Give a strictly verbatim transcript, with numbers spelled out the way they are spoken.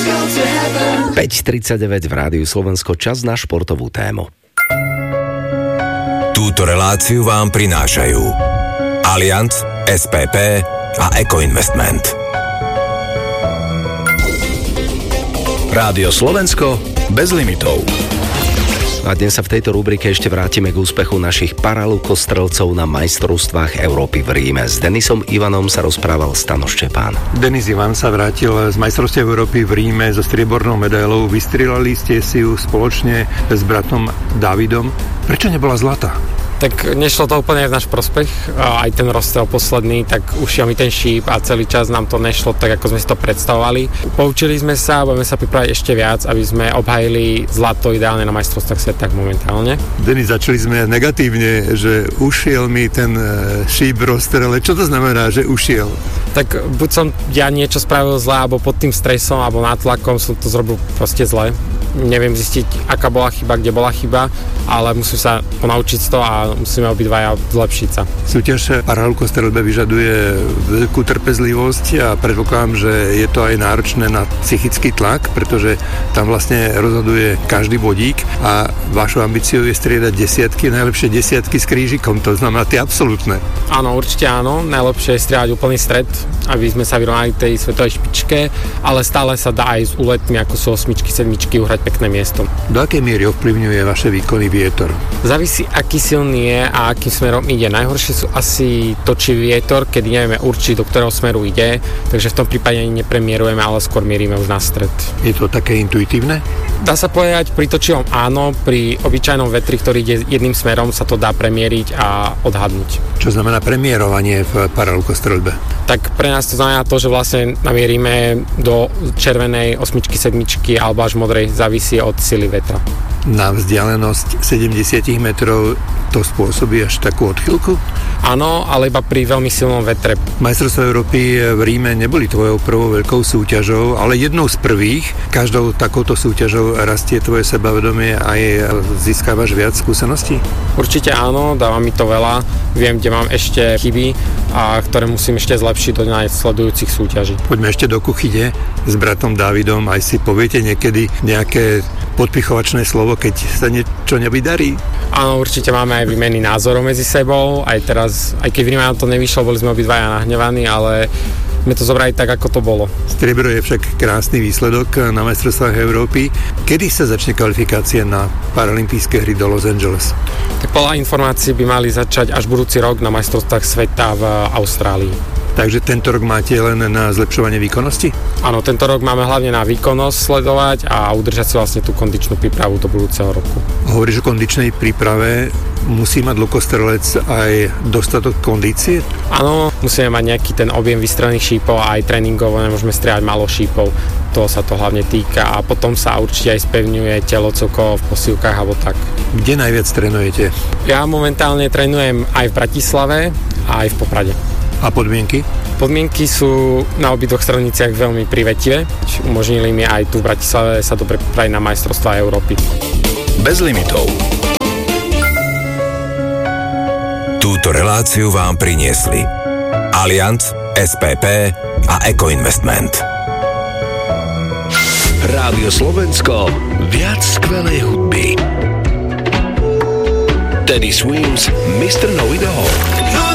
päť tridsaťdeväť v Rádiu Slovensko, čas na športovú tému. Túto reláciu vám prinášajú Allianz, es pé pé a Ecoinvestment. Rádio Slovensko bez limitov. A dnes sa v tejto rubrike ešte vrátime k úspechu našich paralukostrelcov na majstrovstvách Európy v Ríme. S Denisom Ivanom sa rozprával Stano Štepán. Denis Ivan sa vrátil z majstrovstiev Európy v Ríme so striebornou medailou. Vystrieľali ste si ju spoločne s bratom Davidom. Prečo nebola zlata? Tak nešlo to úplne v náš prospech, aj ten rozstrel posledný, tak ušiel mi ten šíp a celý čas nám to nešlo tak, ako sme si to predstavovali. Poučili sme sa, budeme sa pripraviť ešte viac, aby sme obhajili zlato ideálne na majstrovstvách sveta momentálne. Denis, začali sme negatívne, že ušiel mi ten šíp rozstrele. Čo to znamená, že ušiel? Tak buď som ja niečo spravil zle, alebo pod tým stresom, alebo nátlakom som to zrobil proste zle. Neviem zistiť, aká bola chyba, kde bola chyba, ale musím sa ponaučiť z toho a musíme obidvaja zlepšiť sa. Súťaž paralukostrelbe vyžaduje veľkú trpezlivosť a predpokladám, že je to aj náročné na psychický tlak, pretože tam vlastne rozhoduje každý bodík a vašou ambíciou je striedať desiatky, najlepšie desiatky s krížikom, to znamená tie absolútne. Áno, určite áno, najlepšie je striedať úplný stred, aby sme sa vyrovnali tej svetovej špičke, ale stále sa dá aj s úletmi, ako sú osmičky, sedmičky, uhrať pekné miesto. Do akej miery ovplyvňuje vaše výkony vietor? Závisí, aký silný je a akým smerom ide. Najhoršie sú asi točivý vietor, kedy nevieme určiť, do ktorého smeru ide, takže v tom prípade ani nepremierujeme, ale skôr mierime už na stred. Je to také intuitívne? Dá sa povedať, pri točivom áno, pri obyčajnom vetri, ktorý ide jedným smerom, sa to dá premieriť a odhadnúť. Čo znamená premiérovanie v paralukostrelbe? Tak pre nás to znamená to, že vlastne namierime do červenej osmičky, sedmičky alebo až modrej, závisí od sily vetra. Na vzdialenosť sedemdesiat metrov to spôsobí až takú odchýlku? Áno, ale iba pri veľmi silnom vetre. Majstrovstvá Európy v Ríme neboli tvojou prvou veľkou súťažou, ale jednou z prvých. Každou takouto súťažou rastie tvoje sebavedomie a získavaš viac skúseností? Určite áno, dáva mi to veľa. Viem, kde mám ešte chyby, a ktoré musím ešte zlepšiť do najsledujúcich súťaží. Poďme ešte do kuchyne s bratom Dávidom. Aj si poviete niekedy nejaké podpichovačné slovo, keď sa niečo nevydarí? Áno, určite máme aj výmeny názorov medzi sebou. Aj teraz, aj keď v Ríme nám to nevyšlo, boli sme obidvaja nahnevaní, ale sme to zobrali tak, ako to bolo. Striebro je však krásny výsledok na majstrovstvách Európy. Kedy sa začne kvalifikácia na paralympijské hry do Los Angeles? Tak podľa informácií by mali začať až budúci rok na majstrovstvách sveta v Austrálii. Takže tento rok máte len na zlepšovanie výkonnosti? Áno, tento rok máme hlavne na výkonnosť sledovať a udržať si vlastne tú kondičnú prípravu do budúceho roku. Hovoríš o kondičnej príprave, musí mať lukostrelec aj dostatok kondície? Áno, musíme mať nejaký ten objem vystrelených šípov a aj tréningovo nemôžeme strieľať málo šípov. To sa to hlavne týka a potom sa určite aj spevňuje telo celkovo v posývkach alebo tak. Kde najviac trénujete? Ja momentálne trénujem aj v Bratislave a aj v Poprade. A podmienky? Podmienky sú na obidvoch straniciach veľmi privetivé. Umožnili mi aj tu v Bratislave sa dobre pripraviť na majstrovstvá Európy. Bez limitov. Túto reláciu vám priniesli Allianz, es pé pé a Ecoinvestment. Rádio Slovensko, viac skvelej hudby. Teddy Swims, mister Know It All.